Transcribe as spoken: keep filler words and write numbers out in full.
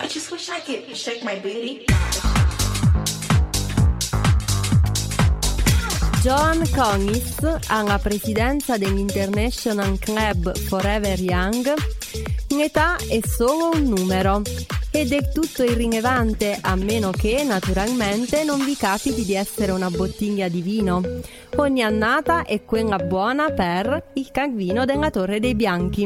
just wish I could shake my booty. Joan Conis, alla presidenza dell'International Club Forever Young, in età è solo un numero ed è tutto irrilevante a meno che, naturalmente, non vi capiti di essere una bottiglia di vino. Ogni annata è quella buona per il Calvino della Torre dei Bianchi.